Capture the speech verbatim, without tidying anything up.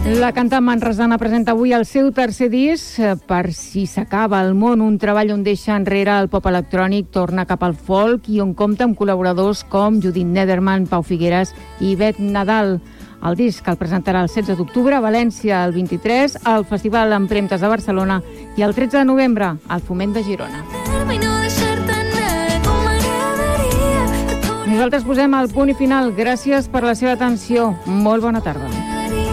La cantant manresana presenta avui el seu tercer disc, Per si s'acaba el món, un treball on deixa enrere el pop electrònic, torna cap al folk i on compta amb col·laboradors com Judit Nederman, Pau Figueres i Bet Nadal. El disc el presentarà el setze d'octubre a València, el vint-i-tres, al Festival Empremtes de Barcelona i el tretze de novembre al Foment de Girona. Nosaltres posem el punt i final. Gràcies per la seva atenció. Molt bona tarda.